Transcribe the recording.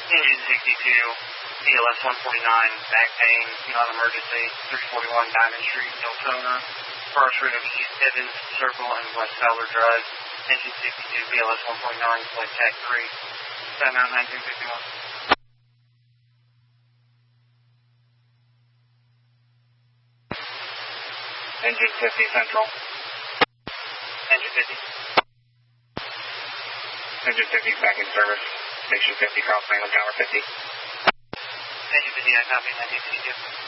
Engine 62, BLS 149, back pain, non-emergency, 341 Diamond Street, Deltona, first route of East Evans Circle and West Fowler Drive. Engine 62, BLS 149, flight tag 3, timeout 1951. Engine 50 Central. Engine 50. Engine 50 back in service. Station 50, cross mainland tower 50. Engine 50, I copy 1952.